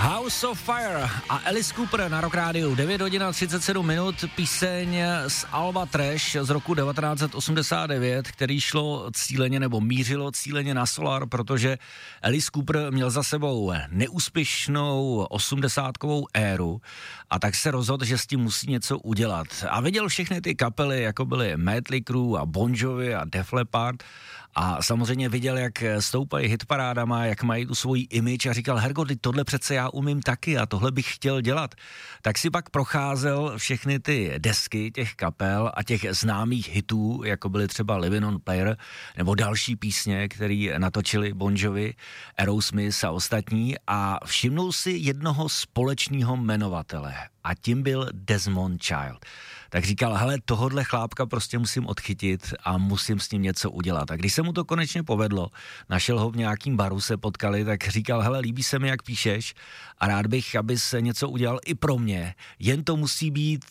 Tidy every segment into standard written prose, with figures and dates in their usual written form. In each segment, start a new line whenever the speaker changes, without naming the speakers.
House of Fire a Alice Cooper na Rock Rádiu, 9 hodin a 37 minut, píseň z alba Trash z roku 1989, který šlo cíleně nebo mířilo cíleně na Solar, protože Alice Cooper měl za sebou neúspěšnou 80kovou éru a tak se rozhodl, že s tím musí něco udělat. A viděl všechny ty kapely, jako byly Mötley Crüe a Bon Jovi a Def Leppard, a samozřejmě viděl, jak stoupají hitparádama, jak mají tu svoji image a říkal, Hergo, tohle přece já umím taky a tohle bych chtěl dělat. Tak si pak procházel všechny ty desky těch kapel a těch známých hitů, jako byly třeba Living on Player, nebo další písně, které natočili Bon Jovi, Aerosmith a ostatní, a všimnul si jednoho společného jmenovatele a tím byl Desmond Child. Tak říkal, hele, tohodle chlápka prostě musím odchytit a musím s ním něco udělat. A když se mu to konečně povedlo, našel ho v nějakým baru, se potkali, tak říkal, hele, líbí se mi, jak píšeš a rád bych, aby se něco udělal i pro mě. Jen to musí být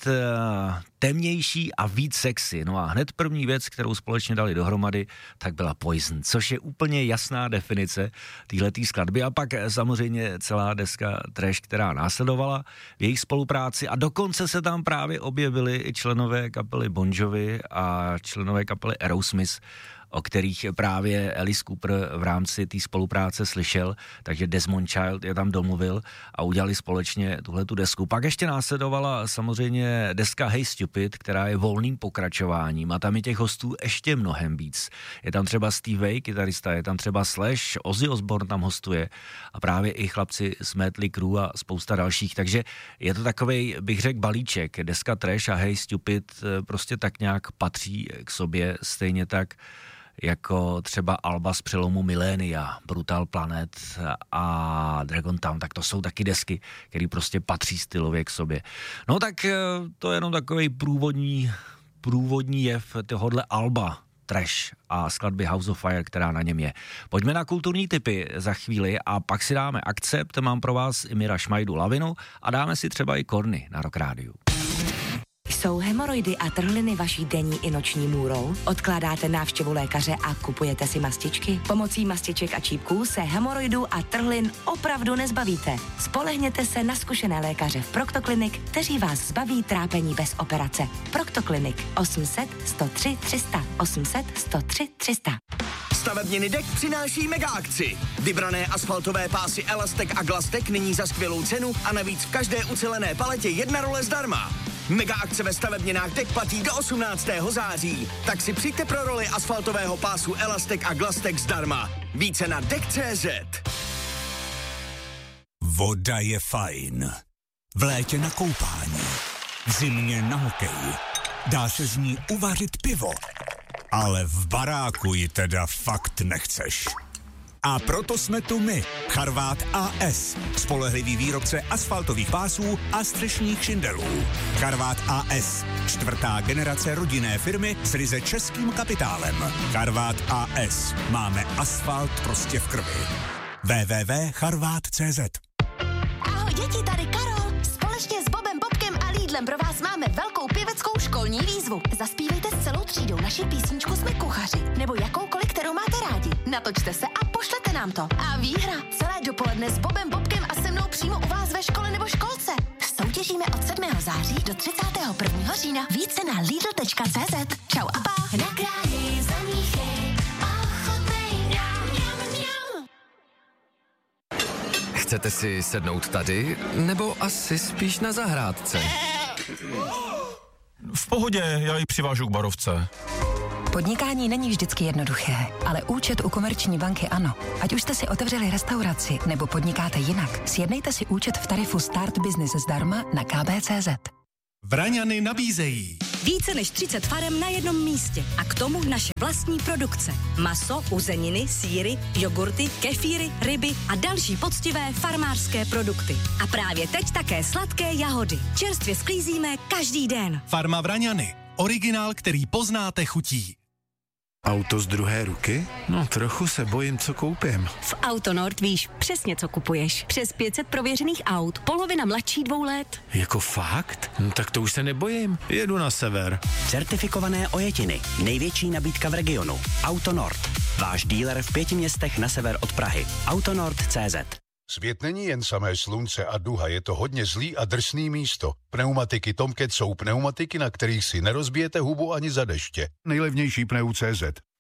temnější a víc sexy. No a hned první věc, kterou společně dali dohromady, tak byla Poison, což je úplně jasná definice téhletý skladby. A pak samozřejmě celá deska Trash, která následovala v jejich spolupráci a dokonce se tam právě objevili i členové kapely Bon Jovi a členové kapely Aerosmith, o kterých právě Alice Cooper v rámci té spolupráce slyšel, takže Desmond Child je tam domluvil a udělali společně tuhletu desku. Pak ještě následovala samozřejmě deska Hey Stupid, která je volným pokračováním a tam je těch hostů ještě mnohem víc. Je tam třeba Steve Vai, kytarista, je tam třeba Slash, Ozzy Osbourne tam hostuje a právě i chlapci z Mötley Crüe a spousta dalších, takže je to takovej, bych řekl, balíček. Deska Trash a Hey Stupid prostě tak nějak patří k sobě, stejně tak jako třeba alba z přelomu milénia, Brutal Planet a Dragon Town, tak to jsou taky desky, které prostě patří stylově k sobě. No tak to je jenom takový průvodní jev tohodle alba Trash a skladby House of Fire, která na něm je. Pojďme na kulturní tipy za chvíli a pak si dáme Akcept, mám pro vás i Mira Šmajdu Lavinu a dáme si třeba i Korny na Rock Rádiu.
Jsou hemoroidy a trhliny vaší denní i noční můrou? Odkládáte návštěvu lékaře a kupujete si mastičky? Pomocí mastiček a čípků se hemoroidů a trhlin opravdu nezbavíte. Spolehněte se na zkušené lékaře v Proctoclinic, kteří vás zbaví trápení bez operace. Proctoclinic 800 103 300 800 103 300.
Stavebniny Dek přináší mega akci. Vybrané asfaltové pásy Elastek a Glastek nyní za skvělou cenu a navíc v každé ucelené paletě 1 role zdarma. Mega akce ve stavebninách Dek platí do 18. září. Tak si přijďte pro roli asfaltového pásu Elastek a Glastek zdarma. Více na dek.cz.
Voda je fajn. V létě na koupání. V zimě na hokej. Dá se z ní uvařit pivo. Ale v baráku ji teda fakt nechceš. A proto jsme tu my, Charvát AS, spolehlivý výrobce asfaltových pásů a střešních šindelů. Charvát AS, 4. generace rodinné firmy s ryze českým kapitálem. Charvát AS, máme asfalt prostě v krvi. www.charvat.cz.
Ahoj děti, tady Karol. Společně s Bobem, Bobkem a Lidlem pro vás máme velkou pěveckou školní výzvu. Zaspívejte s celou třídou naši písničku Jsme kuchaři, nebo jakoukoliv, kterou máte rádi. Natočte se a pošlete nám to. A výhra celé dopoledne s Bobem, Bobkem a se mnou přímo u vás ve škole nebo školce. Soutěžíme od 7. září do 31. října. Více na lidl.cz. Čau a pa. Na kráji za míchy, ochotnej, mňam, mňam, mňam.
Chcete si sednout tady, nebo asi spíš na zahrádce?
V pohodě, já ji přivážu k barovce.
Podnikání není vždycky jednoduché, ale účet u Komerční banky ano. Ať už jste si otevřeli restauraci nebo podnikáte jinak, sjednejte si účet v tarifu Start Business zdarma na kb.cz.
Vraňany nabízejí
více než 30 farem na jednom místě a k tomu naše vlastní produkce. Maso, uzeniny, sýry, jogurty, kefíry, ryby a další poctivé farmářské produkty. A právě teď také sladké jahody. Čerstvě sklízíme každý den.
Farma Vraňany. Originál, který poznáte chutí.
Auto z druhé ruky? No, trochu se bojím, co koupím.
V Autonord víš přesně, co kupuješ. Přes 500 prověřených aut, polovina mladší 2 let.
Jako fakt? No, tak to už se nebojím. Jedu na sever.
Certifikované ojetiny. Největší nabídka v regionu. Autonord. Váš díler v 5 městech na sever od Prahy. Autonord.cz.
Svět není jen samé slunce a duha, je to hodně zlý a drsný místo. Pneumatiky Tomcat jsou pneumatiky, na kterých si nerozbijete hubu ani za deště. Nejlevnější pneu.cz.